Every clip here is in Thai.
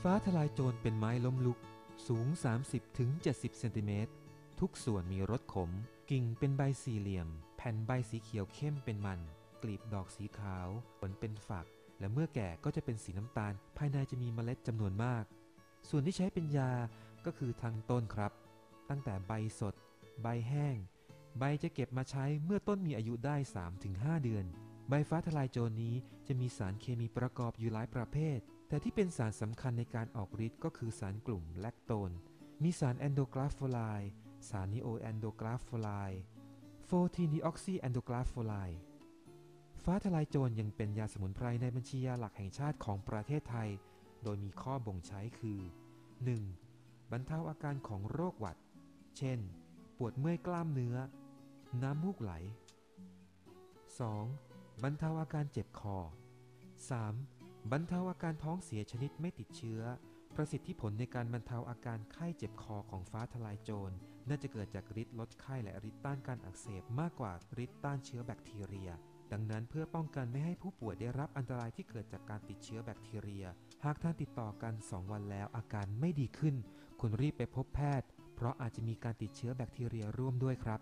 ฟ้าทลายโจรเป็นไม้ล้มลุกสูง 30-70 เซนติเมตรทุกส่วนมีรสขมกิ่งเป็นใบสี่เหลี่ยมแผ่นใบสีเขียวเข้มเป็นมันกลีบดอกสีขาวผลเป็นฝักและเมื่อแก่ก็จะเป็นสีน้ำตาลภายในจะมีเมล็ดจำนวนมากส่วนที่ใช้เป็นยาก็คือทางต้นครับตั้งแต่ใบสดใบแห้งใบจะเก็บมาใช้เมื่อต้นมีอายุได้ 3-5 เดือนใบฟ้าทลายโจรนี้จะมีสารเคมีประกอบอยู่หลายประเภทแต่ที่เป็นสารสำคัญในการออกฤทธิ์ก็คือสารกลุ่มแลคโตนมีสารแอนโดกราโฟไลด์สารนีโอแอนโดกราโฟไลด์โฟทีนีออกซีแอนโดกราโฟไลด์ฟ้าทลายโจรยังเป็นยาสมุนไพรในบัญชียาหลักแห่งชาติของประเทศไทยโดยมีข้อบ่งใช้คือ 1. บรรเทาอาการของโรคหวัดเช่นปวดเมื่อยกล้ามเนื้อน้ำมูกไหล 2. บรรเทาอาการเจ็บคอ 3. บรรเทาอาการท้องเสียชนิดไม่ติดเชื้อประสิทธิผลในการบรรเทาอาการไข้เจ็บคอของฟ้าทลายโจรน่าจะเกิดจากฤทธิ์ลดไข้และฤทธิ์ต้านการอักเสบมากกว่าฤทธิ์ต้านเชื้อแบคทีเรียดังนั้นเพื่อป้องกันไม่ให้ผู้ป่วยได้รับอันตรายที่เกิดจากการติดเชื้อแบคทีเรียหากท่านติดต่อกัน 2 วันแล้วอาการไม่ดีขึ้นควรรีบไปพบแพทย์เพราะอาจจะมีการติดเชื้อแบคทีเรียร่วมด้วยครับ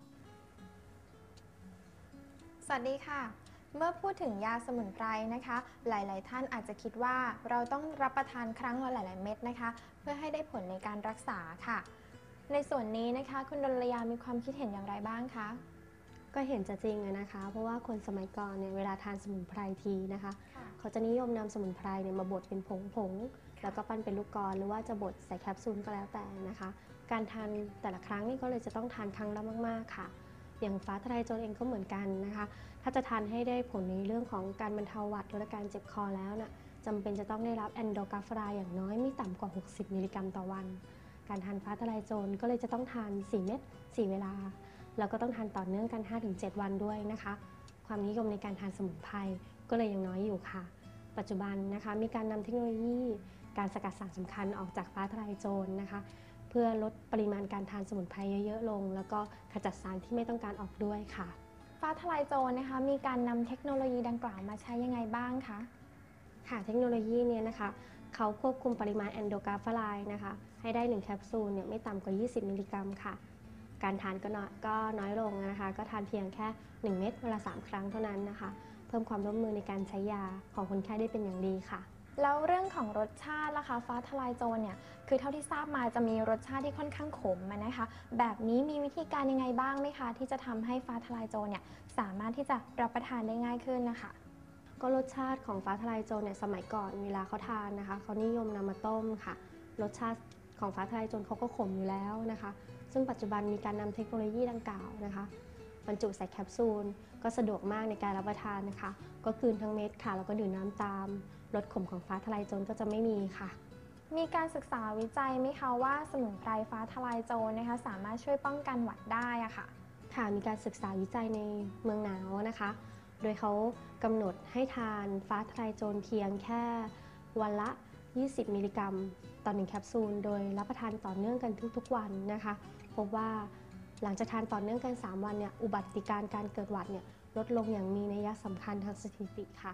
สวัสดีค่ะเมื่อพูดถึงยาสมุนไพรนะคะหลายๆท่านอาจจะคิดว่าเราต้องรับประทานครั้งละหลายๆเม็ดนะคะเพื่อให้ได้ผลในการรักษาค่ะในส่วนนี้นะคะคุณดลยามีความคิดเห็นอย่างไรบ้างคะก็เห็นจะจริงนะคะเพราะว่าคนสมัยก่อนเนี่ยเวลาทานสมุนไพรทีนะคะเขาจะนิยมนำสมุนไพรเนี่ยมาบดเป็นผงแล้วก็ปั้นเป็นลูกกลอนหรือว่าจะบดใส่แคปซูลก็แล้วแต่นะคะการทานแต่ละครั้งนี่ก็เลยจะต้องทานครั้งละมากๆค่ะอย่างฟ้าทลายโจรเองก็เหมือนกันนะคะถ้าจะทานให้ได้ผลในเรื่องของการบรรเทาหวัดลดอาการเจ็บคอแล้วน่ะจำเป็นจะต้องได้รับแอนโดกาฟรายอย่างน้อยไม่ต่ำกว่า60มิลลิกรัมต่อวันการทานฟ้าทลายโจรก็เลยจะต้องทาน4เม็ด4เวลาแล้วก็ต้องทานต่อเนื่องกัน 5-7 วันด้วยนะคะความนิยมในการทานสมุนไพรก็เลยยังน้อยอยู่ค่ะปัจจุบันนะคะมีการนำเทคโนโลยีการสกัดสารสำคัญออกจากฟ้าทลายโจรนะคะเพื่อลดปริมาณการทานสมุนไพรเยอะๆลงแล้วก็ขจัดสารที่ไม่ต้องการออกด้วยค่ะฟ้าทลายโจรนะคะมีการนำเทคโนโลยีดังกล่าวมาใช้ยังไงบ้างคะค่ะเทคโนโลยีเนี่ยนะคะเขาควบคุมปริมาณแอนโดกาฟรายนะคะให้ได้1แคปซูลเนี่ยไม่ต่ำกว่า20มิลลิกรัมค่ะการทานก็น้อยลงนะคะก็ทานเพียงแค่1เม็ดเวลา3ครั้งเท่านั้นนะคะเพิ่มความร่วมมือในการใช้ยาของคนไข้ได้เป็นอย่างดีค่ะแล้วเรื่องของรสชาติล่ะคะฟ้าทลายโจรเนี่ยคือเท่าที่ทราบมาจะมีรสชาติที่ค่อนข้างขมนะคะแบบนี้มีวิธีการยังไงบ้างไหมคะที่จะทำให้ฟ้าทลายโจรเนี่ยสามารถที่จะรับประทานได้ง่ายขึ้นนะคะก็รสชาติของฟ้าทลายโจรเนี่ยสมัยก่อนเวลาเขาทานนะคะเขานิยมนำมาต้มค่ะรสชาติของฟ้าทลายโจรเขาก็ขมอยู่แล้วนะคะซึ่งปัจจุบันมีการนำเทคโนโลยีดังกล่าวนะคะบรรจุใส่แคปซูลก็สะดวกมากในการรับประทานนะคะก็กลืนทั้งเม็ดค่ะแล้วก็ดื่มน้ำตามรสขมของฟ้าทลายโจรก็จะไม่มีค่ะมีการศึกษาวิจัยไหมคะว่าสมุนไพรฟ้าทลายโจรนะคะสามารถช่วยป้องกันหวัดได้อะค่ะค่ะมีการศึกษาวิจัยในเมืองหนาวนะคะโดยเขากำหนดให้ทานฟ้าทลายโจรเพียงแค่วันละ20มิลลิกรัมต่อ1แคปซูลโดยรับประทานต่อเนื่องกันทุกๆวันนะคะพบว่าหลังจากทานต่อเนื่องกัน3วันเนี่ยอุบัติการณ์การเกิดหวัดเนี่ยลดลงอย่างมีนัยสำคัญทางสถิติค่ะ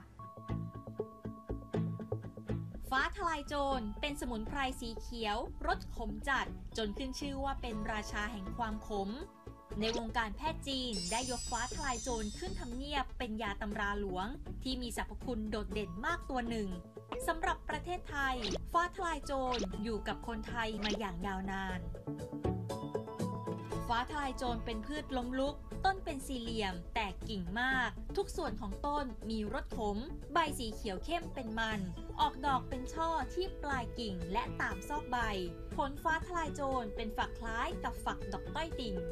ฟ้าทลายโจรเป็นสมุนไพรสีเขียวรสขมจัดจนขึ้นชื่อว่าเป็นราชาแห่งความขมในวงการแพทย์จีนได้ยกฟ้าทลายโจรขึ้นทำเนียบเป็นยาตำราหลวงที่มีสรรพคุณโดดเด่นมากตัวหนึ่งสำหรับประเทศไทยฟ้าทลายโจรอยู่กับคนไทยมาอย่างยาวนานฟ้าทลายโจรเป็นพืชล้มลุกต้นเป็นสี่เหลี่ยมแตกกิ่งมากทุกส่วนของต้นมีรสขมใบสีเขียวเข้มเป็นมันออกดอกเป็นช่อที่ปลายกิ่งและตามซอกใบผลฟ้าทลายโจรเป็นฝักคล้ายกับฝักดอกต้อยติ่ง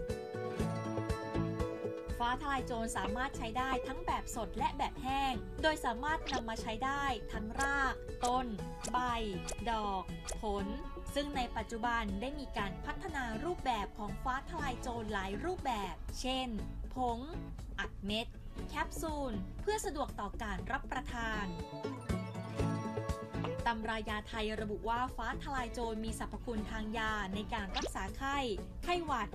ฟ้าทลายโจรสามารถใช้ได้ทั้งแบบสดและแบบแห้งโดยสามารถนำมาใช้ได้ทั้งรากต้นใบดอกผลซึ่งในปัจจุบันได้มีการพัฒนารูปแบบของฟ้าทลายโจรหลายรูปแบบเช่นผงอัดเม็ดแคปซูลเพื่อสะดวกต่อการรับประทานตำรายาไทยระบุว่าฟ้าทลายโจรมีสรรพคุณทางยาในการรักษาไข้หวัด